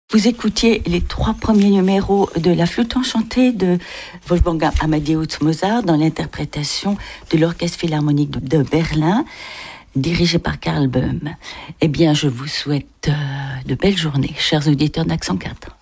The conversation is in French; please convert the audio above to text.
Vous écoutiez les 3 premiers numéros de La Flûte enchantée de Wolfgang Amadeus Mozart dans l'interprétation de l'Orchestre Philharmonique de Berlin, dirigé par Karl Böhm. Eh bien, je vous souhaite de belles journées, chers auditeurs d'Accent 4.